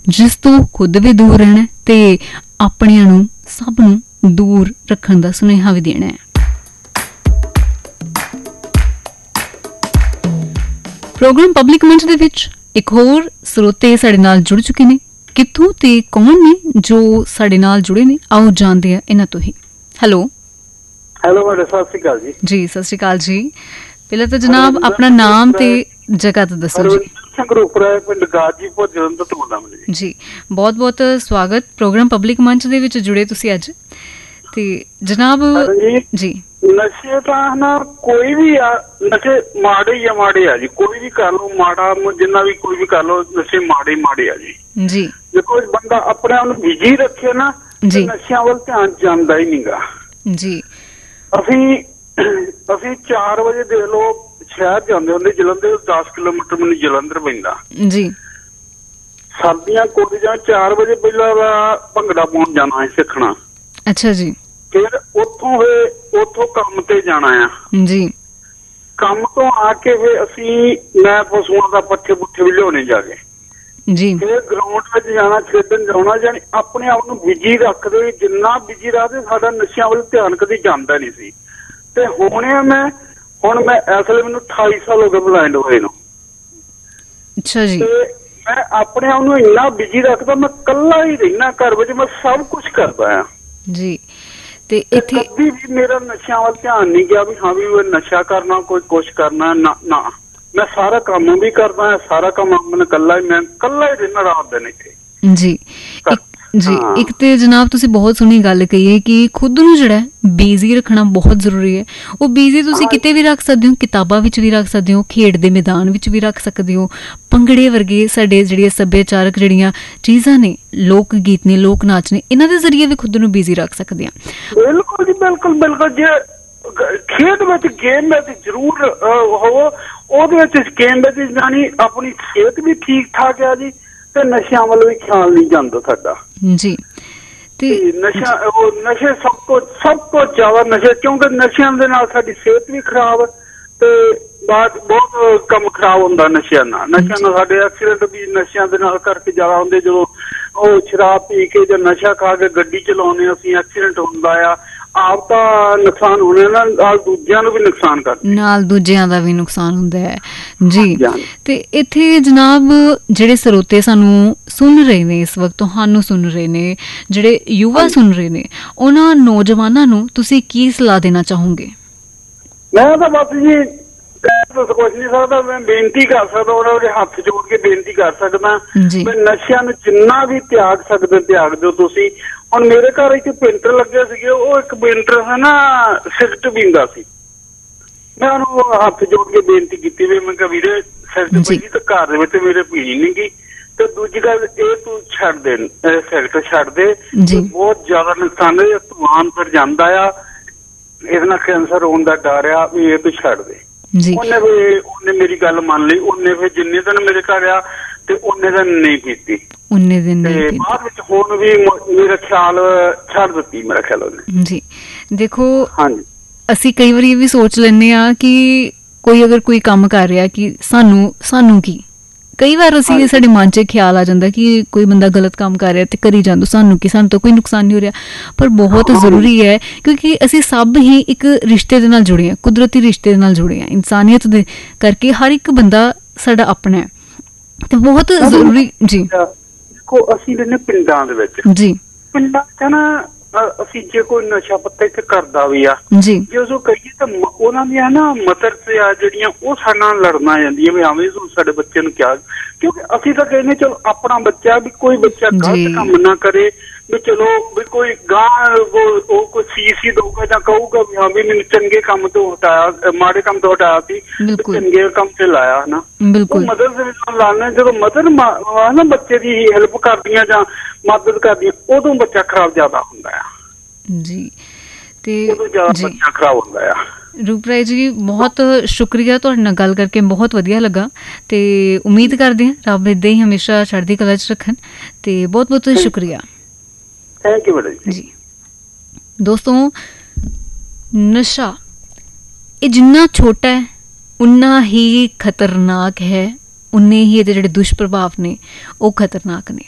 जिस तो खुद भी दूर रहना ते अपनियां नूं सब नूं दूर रखण दा सुनेहा भी देना है। प्रोग्राम पब्लिक मंच दे विच एक होर ਸਰੋਤੇ ਸਾਡੇ ਨਾਲ जुड़ चुके ने। कित्थों ते कौन ने जो ਸਾਡੇ ਨਾਲ जुड़े ने, आओ जानते हैं इन्हां तो ही। हेलो मैडम, सत श्री अकाल जी। सत श्री अकाल जी। पहले तो जनाब अपना नाम ते जगह तो दसो जी। जी बहुत बहुत स्वागत प्रोग्राम पब्लिक मंच दे विच जुड़े तुसी अज। ते जनाब जी नशे ਤਾਂ ਨਾ ਕੋਈ ਵੀ ਆ, ਨਸ਼ੇ ਮਾੜੇ ਹੀ ਆ, ਮਾੜੇ ਆ ਜੀ। ਕੋਈ ਵੀ ਕਰ ਲਓ ਮਾੜਾ, ਜਿੰਨਾ ਵੀ ਕੋਈ ਵੀ ਕਰ ਲਓ, ਨਸ਼ੇ ਮਾੜੇ ਮਾੜੇ ਆ ਜੀ। ਜੀ ਦੇਖੋ ਬੰਦਾ ਆਪਣੇ ਆਪ ਨੂੰ ਬਿਜੀ ਰੱਖੇ ਨਾ, ਨਸ਼ਿਆਂ ਵੱਲ ਧਿਆਨ ਜਾਂਦਾ ਹੀ ਨਹੀਂਗਾ ਜੀ। ਅਸੀਂ 4 ਵਜੇ ਦੇਖ ਲਓ ਸ਼ਹਿਰ ਜਾਂਦੇ ਹੁੰਦੇ, ਜਲੰਧਰ 10 ਕਿਲੋਮੀਟਰ ਮੈਨੂੰ ਜਲੰਧਰ ਪੈਂਦਾ ਜੀ। ਸਰਦੀਆਂ ਕੋਲਜਾਂ 4 ਵਜੇ ਪਹਿਲਾਂ ਭੰਗੜਾ ਪਾਉਣ ਜਾਣਾ ਹੈ ਸਿੱਖਣਾ। ਅੱਛਾ ਜੀ। ਫਿਰ ਉੱਥੋਂ ਕੰਮ ਤੇ ਜਾਣਾ ਆ ਜੀ। ਕੰਮ ਤੋਂ ਆ ਕੇ ਫਿਰ ਮੈਂ ਪਸ਼ੂਆਂ ਦਾ ਪੱਠੇ ਪੁੱਠੇ ਵੀ ਲਿਆਉਣੇ ਜਾ ਕੇ ਜੀ। ਫਿਰ ਗਰਾਊਂਡ ਵਿੱਚ ਜਾਣਾ, ਖੇਡਣ ਜਾਣਾ, ਜਾਣੀ ਆਪਣੇ ਆਪ ਨੂੰ ਬਿਜੀ ਰੱਖਦੇ। ਜਿੰਨਾ ਬਿਜੀ ਰੱਖਦੇ ਸਾਡਾ ਨਸ਼ਿਆਂ ਵੱਲ ਧਿਆਨ ਕਦੇ ਜਾਂਦਾ ਨਹੀਂ ਸੀ। ਤੇ ਹੁਣ ਮੈਂ ਇਸ ਵੇਲੇ ਮੈਨੂੰ 28 ਸਾਲ ਹੋ ਗਏ ਬਲਾਈਂਡ ਹੋਏ ਨੂੰ। ਅੱਛਾ ਜੀ। ਤੇ ਮੈਂ ਆਪਣੇ ਆਪ ਨੂੰ ਇੰਨਾ ਬਿਜੀ ਰੱਖਦਾ, ਮੈਂ ਇਕੱਲਾ ਹੀ ਰਹਿਣਾ ਘਰ ਵਿੱਚ, ਮੈਂ ਸਭ ਕੁਛ ਕਰਦਾ ਆ ਜੀ। ਤੇ ਇੱਥੇ ਕਦੀ ਵੀ ਮੇਰਾ ਨਸ਼ਿਆਂ ਵੱਲ ਧਿਆਨ ਨਹੀਂ ਗਿਆ ਵੀ ਹਾਂ ਵੀ ਮੈਂ ਨਸ਼ਾ ਕਰਨਾ, ਕੋਈ ਕੁਛ ਕਰਨਾ ਨਾ। ਮੈਂ ਸਾਰਾ ਕੰਮ ਵੀ ਕਰਦਾ, ਸਾਰਾ ਕੰਮ ਮੈਂ ਇਕੱਲਾ ਹੀ ਰਹਿਣਾ ਰਾਤ ਦਿਨ ਇੱਥੇ ਜੀ। ਜੀ ਇੱਕ ਤੇ ਜਨਾਬ ਤੁਸੀਂ ਬਹੁਤ ਸੋਹਣੀ ਗੱਲ ਕਹੀ ਹੈ ਕਿ ਖੁਦ ਨੂੰ ਜਿਹੜਾ ਬਿਜ਼ੀ ਰੱਖਣਾ ਬਹੁਤ ਜ਼ਰੂਰੀ ਹੈ। ਉਹ ਬਿਜ਼ੀ ਤੁਸੀਂ ਕਿਤੇ ਵੀ ਰੱਖ ਸਕਦੇ ਹੋ, ਕਿਤਾਬਾਂ ਵਿੱਚ ਵੀ ਰੱਖ ਸਕਦੇ ਹੋ, ਖੇਡ ਦੇ ਮੈਦਾਨ ਵਿੱਚ ਵੀ ਰੱਖ ਸਕਦੇ ਹੋ। ਭੰਗੜੇ ਵਰਗੇ ਸਾਡੇ ਜਿਹੜੀਆਂ ਸੱਭਿਆਚਾਰਕ ਜਿਹੜੀਆਂ ਚੀਜ਼ਾਂ ਨੇ, ਲੋਕ ਗੀਤ ਨੇ, ਲੋਕ ਨਾਚ ਨੇ, ਇਹਨਾਂ ਦੇ ਜ਼ਰੀਏ ਵੀ ਖੁਦ ਨੂੰ ਬਿਜ਼ੀ ਰੱਖ ਸਕਦੇ ਹਾਂ। ਬਿਲਕੁਲ ਜੀ, ਬਿਲਕੁਲ। ਜੇ ਖੇਡ ਵਿੱਚ ਗੇਮ ਵਿੱਚ ਜ਼ਰੂਰ ਹੋਵੋ, ਉਹਦੇ ਵਿੱਚ ਗੇਮ ਵਿੱਚ ਜਾਣੀ ਆਪਣੀ ਸਿਹਤ ਵੀ ਠੀਕ ਠਾਕ ਆ ਜੀ, ਤੇ ਨਸ਼ਿਆਂ ਵੱਲ ਵੀ ਖਿਆਲ ਨਹੀਂ ਜਾਂਦਾ ਸਾਡਾ ਜੀ। ਤੇ ਨਸ਼ੇ ਸਭ ਤੋਂ ਜ਼ਿਆਦਾ ਨਸ਼ੇ, ਕਿਉਂਕਿ ਨਸ਼ਿਆਂ ਦੇ ਨਾਲ ਸਾਡੀ ਸਿਹਤ ਵੀ ਖਰਾਬ ਤੇ ਬਹੁਤ ਕੰਮ ਖਰਾਬ ਹੁੰਦਾ ਨਸ਼ਿਆਂ ਨਾਲ। ਸਾਡੇ ਐਕਸੀਡੈਂਟ ਵੀ ਨਸ਼ਿਆਂ ਦੇ ਨਾਲ ਕਰਕੇ ਜ਼ਿਆਦਾ ਹੁੰਦੇ। ਜਦੋਂ ਉਹ ਸ਼ਰਾਬ ਪੀ ਕੇ ਜਾਂ ਨਸ਼ਾ ਖਾ ਕੇ ਗੱਡੀ ਚਲਾਉਂਦੇ ਅਸੀਂ, ਐਕਸੀਡੈਂਟ ਹੁੰਦਾ ਆ। ਆਪ ਤਾਂ ਨੁਕਸਾਨ ਹੋਣੇ ਨਾਲ ਦੂਜਿਆਂ ਨੂੰ ਵੀ ਨੁਕਸਾਨ ਕਰਦੇ, ਨਾਲ ਦੂਜਿਆਂ ਦਾ ਵੀ ਨੁਕਸਾਨ ਹੁੰਦਾ ਹੈ ਜੀ। ਤੇ ਇੱਥੇ ਜਨਾਬ ਜਿਹੜੇ ਸਰੋਤੇ ਸਾਨੂੰ ਸੁਣ ਰਹੇ ਨੇ ਇਸ ਵਕਤ, ਤੁਹਾਨੂੰ ਸੁਣ ਰਹੇ ਨੇ, ਜਿਹੜੇ ਯੁਵਾ ਸੁਣ ਰਹੇ ਨੇ, ਉਹਨਾਂ ਨੌਜਵਾਨਾਂ ਨੂੰ ਤੁਸੀਂ ਕੀ ਸਲਾਹ ਦੇਣਾ ਚਾਹੋਗੇ? ਮੈਂ ਤਾਂ ਬਸ ਜੀ ਕੁਛ ਨਹੀਂ ਸਕਦਾ, ਮੈਂ ਬੇਨਤੀ ਕਰ ਸਕਦਾ, ਉਹਨਾਂ ਦੇ ਹੱਥ ਜੋੜ ਕੇ ਬੇਨਤੀ ਕਰ ਸਕਦਾ ਵੀ ਨਸ਼ਿਆਂ ਨੂੰ ਜਿੰਨਾ ਵੀ ਤਿਆਗ ਸਕਦੇ ਤਿਆਗ ਦਿਓ ਤੁਸੀਂ। ਹੁਣ ਮੇਰੇ ਘਰ ਇੱਕ ਪੇਂਟਰ ਲੱਗੇ ਸੀਗੇ, ਉਹ ਇੱਕ ਪੇਂਟਰ ਹੈ ਨਾ ਸਿਗਰਟ ਪੀਂਦਾ ਸੀ। ਮੈਂ ਉਹਨੂੰ ਹੱਥ ਜੋੜ ਕੇ ਬੇਨਤੀ ਕੀਤੀ ਵੀ ਮੈਂ ਕਿਹਾ ਵੀਰੇ ਸਿਗਰਟ ਪੀਣੀ ਤਾਂ ਘਰ ਦੇ ਵਿੱਚ ਮੇਰੇ ਪੀਣੀ ਨੀ ਗੀ, ਤੇ ਦੂਜੀ ਗੱਲ ਇਹ ਤੂੰ ਛੱਡ ਦੇ, ਸਿਗਰਟ ਛੱਡ ਦੇ, ਬਹੁਤ ਜ਼ਿਆਦਾ ਨੁਕਸਾਨ ਹੈ, ਧੂਆਂ ਅੰਦਰ ਜਾਂਦਾ ਆ, ਇਹਦੇ ਨਾਲ ਕੈਂਸਰ ਹੋਣ ਦਾ ਡਰ ਆ, ਵੀ ਇਹ ਤੂੰ ਛੱਡ ਦੇ। ਉਹਨੇ ਮੇਰੀ ਗੱਲ ਮੰਨ ਲਈ। ਉਹਨੇ ਫਿਰ ਜਿੰਨੇ ਦਿਨ ਮੇਰੇ ਘਰ ਆ ਤੇ ਉਹਨੇ ਦਿਨ ਨਹੀਂ ਪੀਤੀ, ਤੇ ਬਾਅਦ ਵਿੱਚ ਹੁਣ ਵੀ ਮੇਰਾ ਖਿਆਲ ਛੱਡ ਦਿੱਤੀ, ਮੇਰਾ ਖਿਆਲ ਉਹਨੇ ਜੀ। ਦੇਖੋ ਹਾਂਜੀ, ਅਸੀਂ ਕਈ ਵਾਰੀ ਇਹ ਵੀ ਸੋਚ ਲੈਂਦੇ ਹਾਂ ਕਿ ਕੋਈ ਅਗਰ ਕੋਈ ਕੰਮ ਕਰ ਰਿਹਾ ਕਿ ਸਾਨੂੰ ਕੀ, ਕਈ ਵਾਰ ਅਸੀਂ ਸਾਡੇ ਮਨ 'ਚ ਖਿਆਲ ਆ ਜਾਂਦਾ ਕਿ ਕੋਈ ਬੰਦਾ ਗਲਤ ਕੰਮ ਕਰ ਰਿਹਾ ਤੇ ਕਰੀ ਜਾਂਦਾ, ਸਾਨੂੰ ਤਾਂ ਕੋਈ ਨੁਕਸਾਨ ਨਹੀਂ ਹੋ ਰਿਹਾ। ਪਰ ਬਹੁਤ ਜ਼ਰੂਰੀ ਹੈ ਕਿਉਂਕਿ ਅਸੀਂ ਸਭ ਹੀ ਇੱਕ ਰਿਸ਼ਤੇ ਦੇ ਨਾਲ ਜੁੜੇ ਹਾਂ, ਕੁਦਰਤੀ ਰਿਸ਼ਤੇ ਦੇ ਨਾਲ ਜੁੜੇ ਹਾਂ, ਇਨਸਾਨੀਅਤ ਦੇ ਕਰਕੇ। ਹਰ ਇੱਕ ਬੰਦਾ ਸਾਡਾ ਆਪਣਾ ਹੈ ਤੇ ਬਹੁਤ ਜ਼ਰੂਰੀ ਜੀ। ਦੇਖੋ ਅਸੀਂ ਰਹਿੰਦੇ ਪਿੰਡਾਂ ਦੇ ਵਿੱਚ ਜੀ, ਪਿੰਡਾਂ 'ਚ ਨਾ ਅਸੀਂ ਜੇ ਕੋਈ ਨਸ਼ਾ ਪੱਤਾ ਇੱਥੇ ਕਰਦਾ ਵੀ ਆ ਜੀ, ਜੇ ਉਹ ਕਹੀਏ ਤਾਂ ਉਹਨਾਂ ਦੀਆਂ ਨਾ ਮਦਰਸ ਆ ਜਿਹੜੀਆਂ, ਉਹ ਸਾਡੇ ਨਾਲ ਲੜਨ ਆ ਜਾਂਦੀਆਂ ਵੀ ਆਵੇਂ ਸਾਡੇ ਬੱਚੇ ਨੂੰ ਕਿਹਾ, ਕਿਉਂਕਿ ਅਸੀਂ ਤਾਂ ਕਹਿੰਦੇ ਚਲੋ ਆਪਣਾ ਬੱਚਾ ਵੀ ਕੋਈ ਬੱਚਾ ਗਲਤ ਕੰਮ ਨਾ ਕਰੇ, ਵੀ ਚਲੋ ਵੀ ਕੋਈ ਗਾਂ ਉਹ ਕੋਈ ਫੀਸ ਹੀ ਦਊਗਾ ਜਾਂ ਕਹੂਗਾ ਵੀ ਹਾਂ ਵੀ ਮੈਨੂੰ ਚੰਗੇ ਕੰਮ ਤੋਂ ਹਟਾਇਆ, ਮਾੜੇ ਕੰਮ ਤੋਂ ਹਟਾਇਆ ਸੀ, ਚੰਗੇ ਕੰਮ ਤੇ ਲਾਇਆ ਨਾ। ਉਹ ਮਦਰ ਦੇ ਵਿੱਚ ਲਾਉਣਾ, ਜਦੋਂ ਮਦਰ ਨਾ ਬੱਚੇ ਦੀ ਹੈਲਪ ਕਰਦੀਆਂ ਜਾਂ ਮਦਦ ਕਰਦੀਆਂ, ਉਦੋਂ ਬੱਚਾ ਖਰਾਬ ਜ਼ਿਆਦਾ ਹੁੰਦਾ ਆ ਜੀ, ਤੇ ਉਦੋਂ ਜ਼ਿਆਦਾ ਬੱਚਾ ਖਰਾਬ ਹੁੰਦਾ ਆ। ਰੂਪਰਾਏ ਜੀ ਬਹੁਤ ਸ਼ੁਕਰੀਆ, ਤੁਹਾਡੇ ਨਾਲ ਗੱਲ ਕਰਕੇ ਬਹੁਤ ਵਧੀਆ ਲੱਗਾ, ਤੇ ਉਮੀਦ ਕਰਦੇ ਹਾਂ ਰੱਬ ਏਦਾਂ ਹੀ ਹਮੇਸ਼ਾ ਚੜ੍ਹਦੀ ਕਲਾ 'ਚ ਰੱਖਣ, ਤੇ ਬਹੁਤ ਬਹੁਤ ਸ਼ੁਕਰੀਆ। ਥੈਂਕ ਯੂ ਮੈਡਮ ਜੀ। ਦੋਸਤੋ, ਨਸ਼ਾ ਇਹ ਜਿੰਨਾ ਛੋਟਾ ਹੈ ਉਨਾ ਹੀ ਖਤਰਨਾਕ ਹੈ, ਉਨੇ ਹੀ ਇਹਦੇ ਜਿਹੜੇ ਦੁਸ਼ਪ੍ਰਭਾਵ ਨੇ ਉਹ ਖਤਰਨਾਕ ਨੇ।